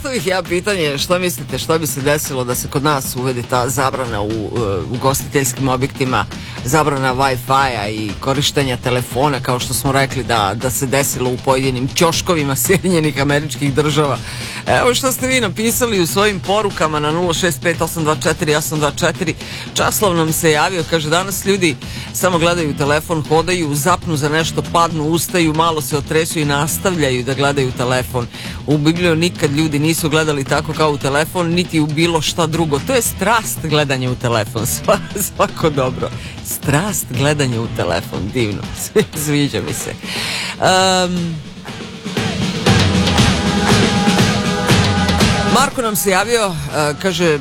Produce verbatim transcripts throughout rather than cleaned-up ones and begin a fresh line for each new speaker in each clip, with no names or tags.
postavih ja pitanje, što mislite, što bi se desilo da se kod nas uvede ta zabrana u uh, ugostiteljskim objektima, zabrana Wi-Fi-a i korištenja telefona, kao što smo rekli da, da se desilo u pojedinim ćoškovima Sjedinjenih Američkih Država. Evo što ste vi napisali u svojim porukama na nula šest pet osam dva četiri osam dva četiri. Časlov nam se javio, kaže, danas ljudi samo gledaju telefon, hodaju, zapnu za nešto, padnu, ustaju, malo se otresu i nastavljaju da gledaju telefon. U Bibliju nikad ljudi nisu gledali tako kao u telefon, niti u bilo šta drugo. To je strast gledanje u telefon. Svako dobro. Strast gledanje u telefon. Divno. Sviđa mi se. Um, Marko nam se javio, uh, kaže,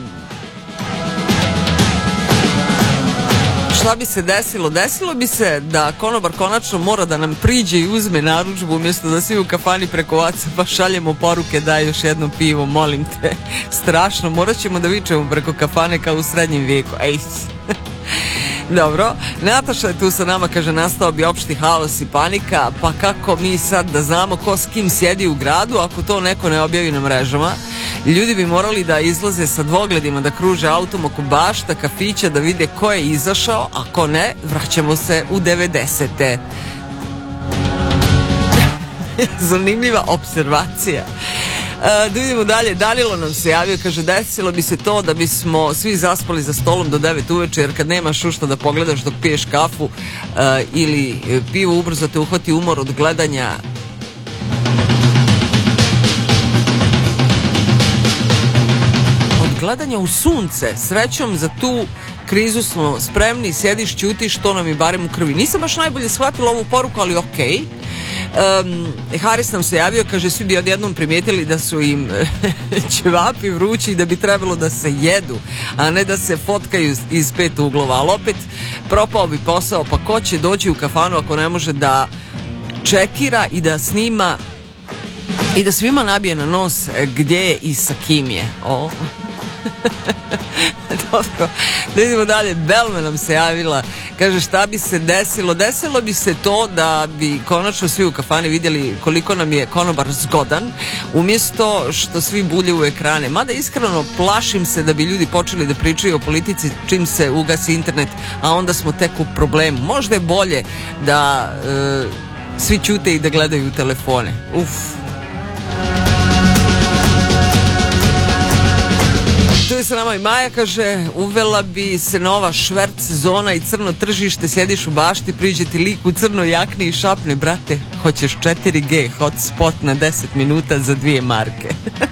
šta bi se desilo? Desilo bi se da konobar konačno mora da nam priđe i uzme narudžbu umjesto da svi u kafani preko WhatsAppa šaljemo poruke, daj još jedno pivo, molim te. Strašno, morat ćemo da vičemo preko kafane kao u srednjem vijeku. Ej, dobro, Nataša je tu sa nama, kaže, nastao bi opšti haos i panika, pa kako mi sad da znamo ko s kim sjedi u gradu ako to neko ne objavi na mrežama? Ljudi bi morali da izlaze sa dvogledima, da kruže autom oko bašta, kafića, da vide ko je izašao, a ko ne, vraćamo se u devedesete. Zanimljiva observacija. Uh, da vidimo dalje, Danilo nam se javio, kaže, desilo bi se to da bismo svi zaspali za stolom do devet uveče, jer kad nemaš u šta da pogledaš dok piješ kafu uh, ili pivo, ubrzo te uhvati umor od gledanja od gledanja u sunce. Srećom za tu krizu smo spremni, sjediš, ćutiš, to nam je barem u krvi. Nisam baš najbolje shvatila ovu poruku, ali okej. Okay. Um, Haris nam se javio, kaže, svi bi odjednom primijetili da su im ćevapi vrući i da bi trebalo da se jedu, a ne da se fotkaju iz pet uglova. Ali opet propao bi posao, pa ko će doći u kafanu ako ne može da čekira i da snima i da svima nabije na nos gdje je i sa kim je. O. Dobro, da idemo dalje. Belma nam se javila, kaže, šta bi se desilo? Desilo bi se to da bi konačno svi u kafani vidjeli koliko nam je konobar zgodan, umjesto što svi bulje u ekrane. Mada iskreno plašim se da bi ljudi počeli da pričaju o politici čim se ugasi internet, a onda smo tek u problemu. Možda je bolje da e, svi ćute i da gledaju telefone. Uf. Tu je sa nama i Maja, kaže, uvela bi se nova šverc zona i crno tržište, sjediš u bašti, priđe ti lik u crnoj jakni i šapne, brate, hoćeš četiri G hotspot na deset minuta za dvije marke.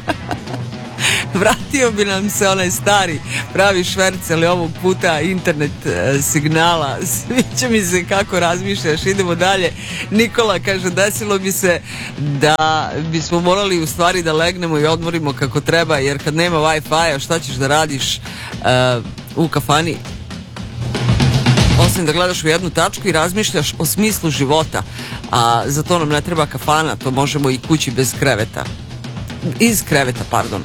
Vratio bi nam se onaj stari pravi šverc, ali ovog puta internet e, signala. Sviđa mi se kako razmišljaš. Idemo dalje. Nikola kaže, desilo bi se da bismo morali u stvari da legnemo i odmorimo kako treba, jer kad nema Wi-Fi-a šta ćeš da radiš e, u kafani osim da gledaš u jednu tačku i razmišljaš o smislu života, a za to nam ne treba kafana, to možemo i kući bez kreveta, iz kreveta, pardon.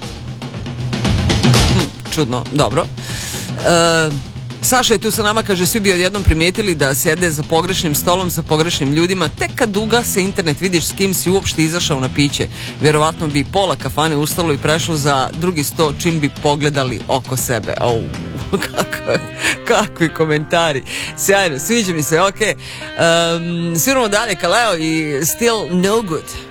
Čudno, dobro. E, Saša je tu sa nama, kaže, svi bi odjednom primijetili da sjede za pogrešnim stolom sa pogrešnim ljudima, tek kad ugase internet vidiš s kim si uopšte izašao na piće. Vjerovatno bi pola kafane ustalo i prešlo za drugi sto čim bi pogledali oko sebe. Au, kako, kakvi komentari. Sjajno, sviđa mi se, ok. Um, sviramo dalje, Kaleo i Still No Good.